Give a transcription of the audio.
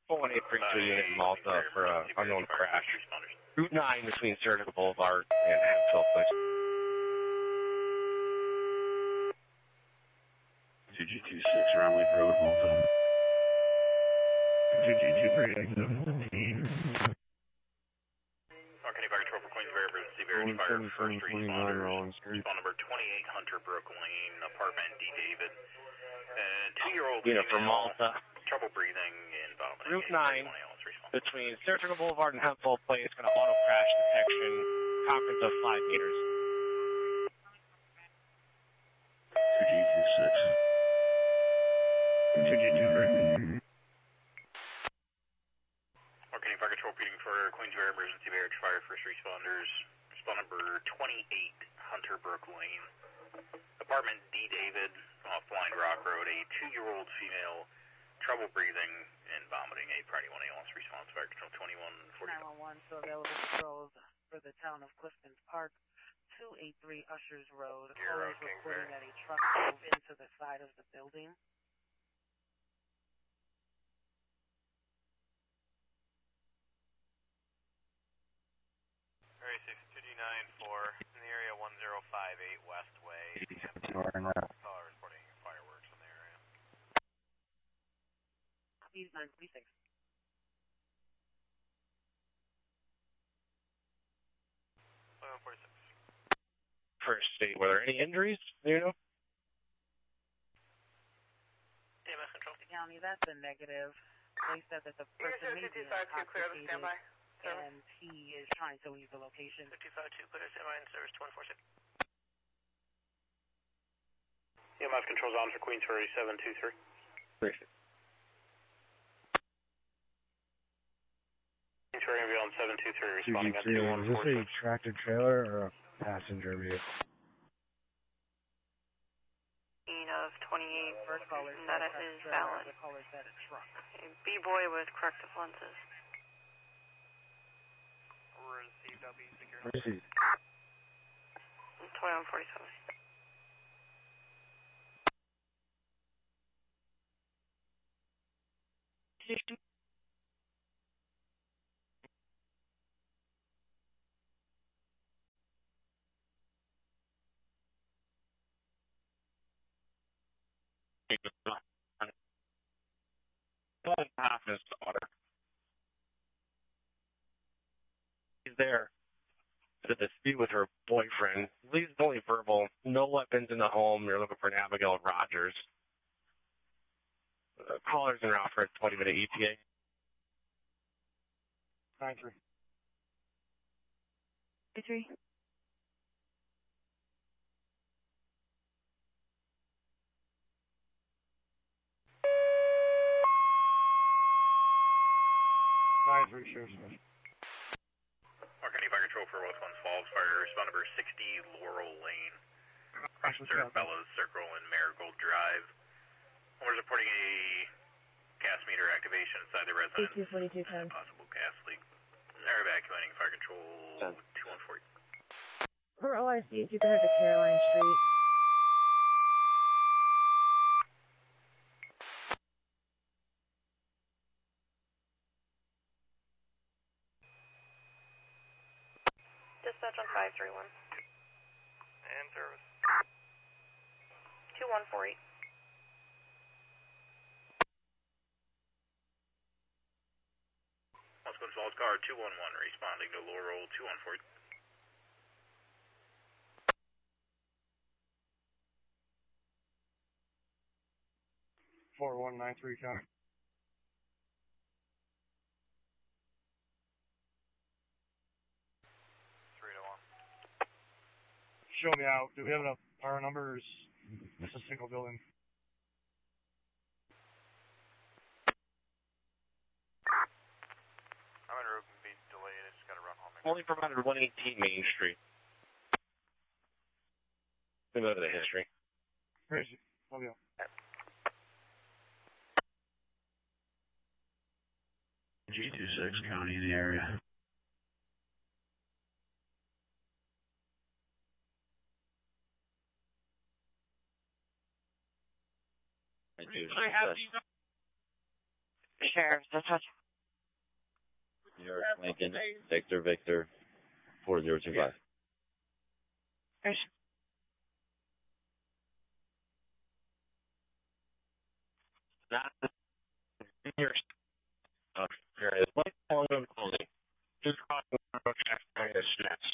41832 unit in Malta for an unknown crash. Route 9 between Surgical Boulevard and Hemphill Place. 2G26, Roundway Road, Malta. 2G23, Kenny Fire Control for Queensbury, emergency Barrage Fire, first responders. Respond number 28, Hunter Brook Lane, apartment D. David. 2-year-old unit female, for Malta. trouble breathing and vomiting. Route 9 between Surgical Boulevard and Hemphill Place, going to auto crash detection, conference of 5 meters. 2G26. 2G23. Kenny Fire Control repeating for Queensbury, emergency Barrage Fire, first responders. Respond number 28, Hunter Brook Lane. Apartment D. David, off Blind Rock Road, a 2-year-old female, trouble breathing and vomiting, a priority 1 ambulance response, Fire Control 2140. 911, so available patrols for the town of Clifton Park, 283 Ushers Road. Callers reporting that a truck drove into the side of the building. Area 6294 in the area 1058 Westway. Caller reporting fireworks in the area. Please 936. First state, were there any injuries? Do you know? DMS Control. County, that's a negative. They said that the person may be intoxicated, and he is trying to leave the location. 252, clear standby in service 2146. EMS controls on for Queensbury 723. Appreciate it. Queensbury ambulance 723 responding on 2G3, is this a tractor trailer or a passenger vehicle? Of 28, First caller that is valid. The caller said a truck. A B-boy with corrective lenses. Received, I'll be secure. Received. 2147. Half his daughter. He's there. The dispute with her boyfriend. At least it's only verbal. No weapons in the home. You're looking for an Abigail Rogers. Callers en route for a 20-minute ETA. 9-3. 3. Sheriff's Kenny Fire Control for Westlands Falls Fire, respond number 60 Laurel Lane. Across Bellows Circle and Marigold Drive. We're reporting a gas meter activation inside the residence. 24210. Possible gas leak. They're evacuating Fire Control 2140. For OIC, you can head to Caroline Street. Dispatch on 531. And service. 2148. Westlands Falls Car 211 responding to Laurel 2140. .4193 count. Show me out. Do we have enough power numbers? It's a single building. I'm en route and be delayed. I just gotta run home. Only provided 118 Main Street. Let me go to the history. Crazy. Love you. G26 County in the area. I have Sheriff, that's what New York, Lincoln, Victor, Victor, 4025. Not in your area. Like Long Clothing. Just crossing the road, California Steps.